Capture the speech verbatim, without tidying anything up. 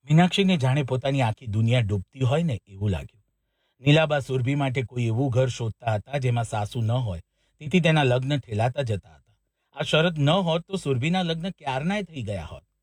મીનાક્ષીને જાણે પોતાની આખી દુનિયા ડૂબતી હોય ને એવું લાગ્યું. નીલાબા સુરભી માટે કોઈ એવું ઘર શોધતા હતા જેમાં સાસુ ન હોય, તેથી તેના લગ્ન ઠેલાતા જતા હતા. આ શરત ન હોત તો સુરભીના લગ્ન ક્યારનાય થઈ ગયા હોત.